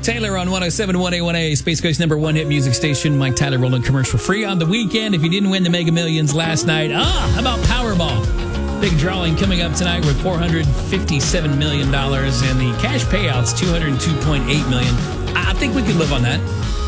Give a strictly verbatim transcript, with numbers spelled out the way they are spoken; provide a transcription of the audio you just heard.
Taylor on one oh seven point one A one A, Space Coast number one hit music station. Mike Tyler rolling commercial free on the weekend. If you didn't win the Mega Millions last night, ah, how about Powerball? Big drawing coming up tonight with four hundred fifty-seven million dollars, and the cash payouts two hundred two point eight million dollars. I think we could live on that.